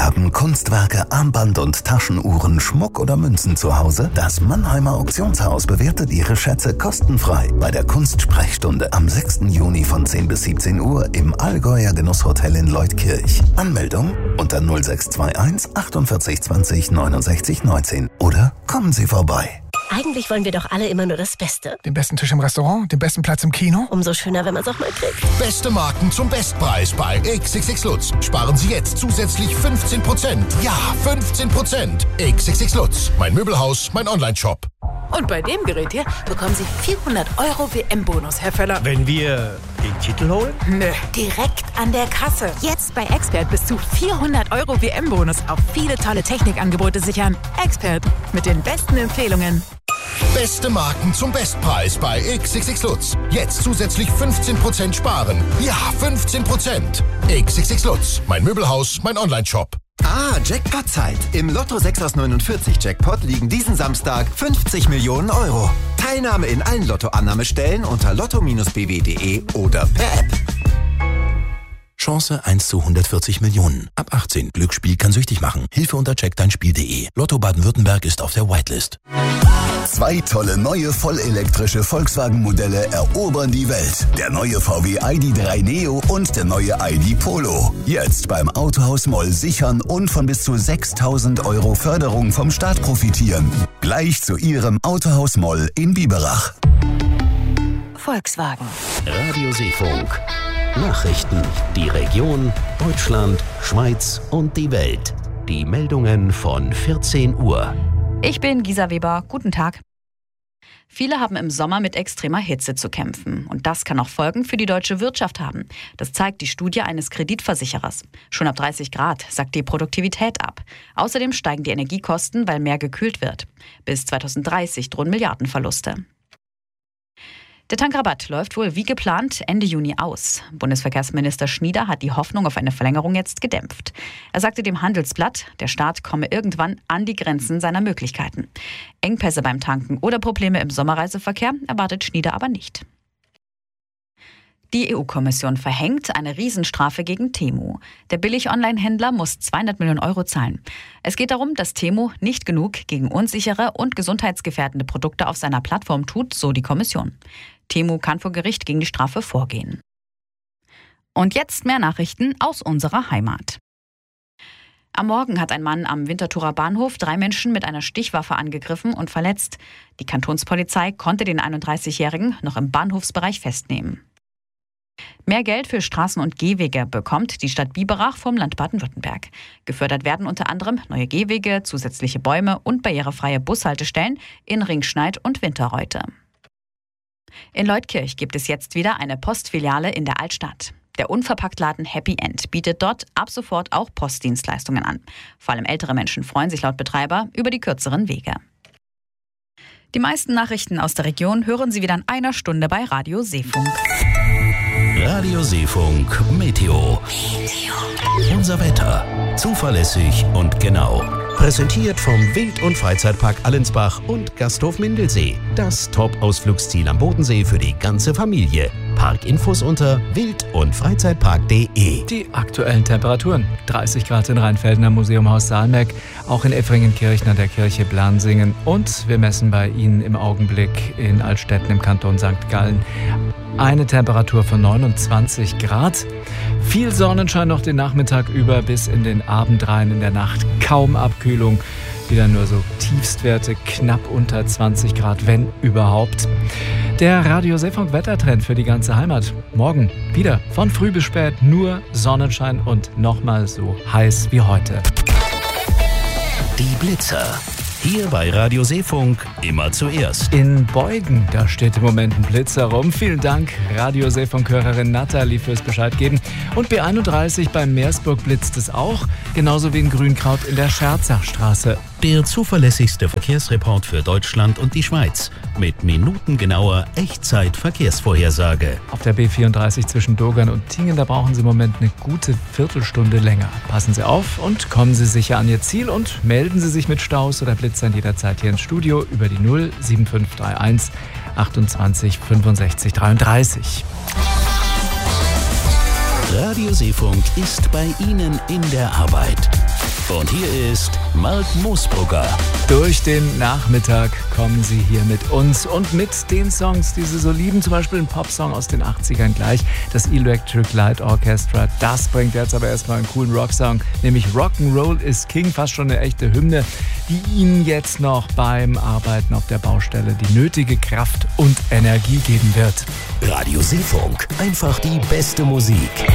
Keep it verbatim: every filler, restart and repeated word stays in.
Sie haben Kunstwerke, Armband- und Taschenuhren, Schmuck oder Münzen zu Hause? Das Mannheimer Auktionshaus bewertet Ihre Schätze kostenfrei bei der Kunstsprechstunde am sechsten Juni von zehn bis siebzehn Uhr im Allgäuer Genusshotel in Leutkirch. Anmeldung unter null sechs zwei eins achtundvierzig zwanzig neunundsechzig neunzehn oder kommen Sie vorbei. Eigentlich wollen wir doch alle immer nur das Beste. Den besten Tisch im Restaurant, den besten Platz im Kino. Umso schöner, wenn man es auch mal kriegt. Beste Marken zum Bestpreis bei X X X Lutz. Sparen Sie jetzt zusätzlich fünfzehn Prozent. Ja, fünfzehn Prozent. X X X Lutz. Mein Möbelhaus, mein Online-Shop. Und bei dem Gerät hier bekommen Sie vierhundert Euro W M-Bonus, Herr Völler. Wenn wir den Titel holen? Nö, direkt an der Kasse. Jetzt bei Expert bis zu vierhundert Euro W M-Bonus auf viele tolle Technikangebote sichern. Expert mit den besten Empfehlungen. Beste Marken zum Bestpreis bei X X X Lutz. Jetzt zusätzlich fünfzehn Prozent sparen. Ja, fünfzehn Prozent. X X X Lutz. Mein Möbelhaus, mein Online-Shop. Ah, Jackpot-Zeit. Im Lotto sechs aus neunundvierzig Jackpot liegen diesen Samstag fünfzig Millionen Euro. Teilnahme in allen Lotto-Annahmestellen unter lotto Bindestrich b w punkt d e oder per App. Chance eins zu hundertvierzig Millionen. Ab achtzehn. Glücksspiel kann süchtig machen. Hilfe unter check dein spiel punkt d e. Lotto Baden-Württemberg ist auf der Whitelist. Zwei tolle neue vollelektrische Volkswagen-Modelle erobern die Welt. Der neue V W I D drei Neo und der neue I D Polo. Jetzt beim Autohaus Moll sichern und von bis zu sechstausend Euro Förderung vom Staat profitieren. Gleich zu Ihrem Autohaus Moll in Biberach. Volkswagen. Radio Seefunk. Nachrichten, die Region, Deutschland, Schweiz und die Welt. Die Meldungen von vierzehn Uhr. Ich bin Gisa Weber. Guten Tag. Viele haben im Sommer mit extremer Hitze zu kämpfen. Und das kann auch Folgen für die deutsche Wirtschaft haben. Das zeigt die Studie eines Kreditversicherers. Schon ab dreißig Grad sackt die Produktivität ab. Außerdem steigen die Energiekosten, weil mehr gekühlt wird. Bis zweitausenddreißig drohen Milliardenverluste. Der Tankrabatt läuft wohl wie geplant Ende Juni aus. Bundesverkehrsminister Schnieder hat die Hoffnung auf eine Verlängerung jetzt gedämpft. Er sagte dem Handelsblatt, der Staat komme irgendwann an die Grenzen seiner Möglichkeiten. Engpässe beim Tanken oder Probleme im Sommerreiseverkehr erwartet Schnieder aber nicht. Die E U-Kommission verhängt eine Riesenstrafe gegen Temu. Der Billig-Online-Händler muss zweihundert Millionen Euro zahlen. Es geht darum, dass Temu nicht genug gegen unsichere und gesundheitsgefährdende Produkte auf seiner Plattform tut, so die Kommission. Temu kann vor Gericht gegen die Strafe vorgehen. Und jetzt mehr Nachrichten aus unserer Heimat. Am Morgen hat ein Mann am Winterthurer Bahnhof drei Menschen mit einer Stichwaffe angegriffen und verletzt. Die Kantonspolizei konnte den einunddreißigjährigen noch im Bahnhofsbereich festnehmen. Mehr Geld für Straßen und Gehwege bekommt die Stadt Biberach vom Land Baden-Württemberg. Gefördert werden unter anderem neue Gehwege, zusätzliche Bäume und barrierefreie Bushaltestellen in Ringschneid und Winterreute. In Leutkirch gibt es jetzt wieder eine Postfiliale in der Altstadt. Der Unverpacktladen Happy End bietet dort ab sofort auch Postdienstleistungen an. Vor allem ältere Menschen freuen sich laut Betreiber über die kürzeren Wege. Die meisten Nachrichten aus der Region hören Sie wieder in einer Stunde bei Radio Seefunk. Radio Seefunk Meteo. Meteo. Unser Wetter. Zuverlässig und genau. Präsentiert vom Wild- und Freizeitpark Allensbach und Gasthof Mindelsee. Das Top-Ausflugsziel am Bodensee für die ganze Familie. Parkinfos unter wild- und freizeitpark punkt de. Die aktuellen Temperaturen. dreißig Grad in Rheinfelden am Museumhaus Saalmeck, auch in Effringenkirchen an der Kirche Blansingen. Und wir messen bei Ihnen im Augenblick in Altstetten im Kanton Sankt Gallen eine Temperatur von neunundzwanzig Grad. Viel Sonnenschein noch den Nachmittag über bis in den Abend rein, in der Nacht kaum Abkühlung. Wieder nur so Tiefstwerte knapp unter zwanzig Grad, wenn überhaupt. Der Radio Seefunk Wettertrend für die ganze Heimat. Morgen wieder von früh bis spät nur Sonnenschein und nochmal so heiß wie heute. Die Blitzer. Hier bei Radio Seefunk immer zuerst. In Beugen, da steht im Moment ein Blitzer rum. Vielen Dank, Radio Seefunk-Hörerin Nathalie, fürs Bescheid geben. Und B einunddreißig beim Meersburg blitzt es auch, genauso wie in Grünkraut in der Scherzachstraße. Der zuverlässigste Verkehrsreport für Deutschland und die Schweiz. Mit minutengenauer Echtzeit-Verkehrsvorhersage. Auf der B vierunddreißig zwischen Dogern und Tingen, da brauchen Sie im Moment eine gute Viertelstunde länger. Passen Sie auf und kommen Sie sicher an Ihr Ziel und melden Sie sich mit Staus oder Blitzern jederzeit hier ins Studio über die null sieben fünf drei eins achtundzwanzig fünfundsechzig dreiunddreißig. Radio Seefunk ist bei Ihnen in der Arbeit. Und hier ist Mark Moosbrugger. Durch den Nachmittag kommen Sie hier mit uns und mit den Songs, die Sie so lieben. Zum Beispiel ein Popsong aus den achtzigern gleich. Das Electric Light Orchestra. Das bringt jetzt aber erstmal einen coolen Rocksong, nämlich Rock'n'Roll is King. Fast schon eine echte Hymne, die Ihnen jetzt noch beim Arbeiten auf der Baustelle die nötige Kraft und Energie geben wird. Radio Seefunk. Einfach die beste Musik.